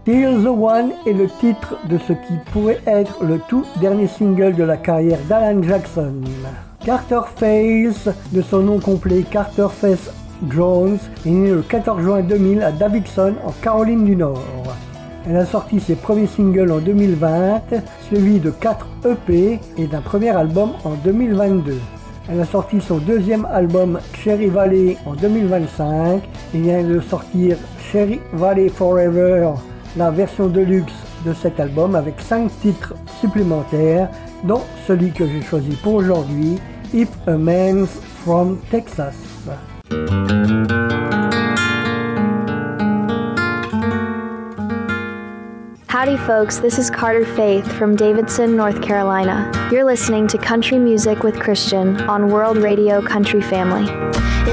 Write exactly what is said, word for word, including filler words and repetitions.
Still the One est le titre de ce qui pourrait être le tout dernier single de la carrière d'Alan Jackson. Carter Faith, de son nom complet Carter Faith Jones, est née le quatorze juin deux mille à Davidson, en Caroline du Nord. Elle a sorti ses premiers singles en deux mille vingt, suivi de quatre E P et d'un premier album en deux mille vingt-deux. Elle a sorti son deuxième album Cherry Valley en deux mille vingt-cinq et vient de sortir Cherry Valley Forever, la version deluxe de cet album avec cinq titres supplémentaires, dont celui que j'ai choisi pour aujourd'hui, If a Man's from Texas. Howdy folks, this is Carter Faith from Davidson, North Carolina. You're listening to Country Music with Christian on World Radio Country Family.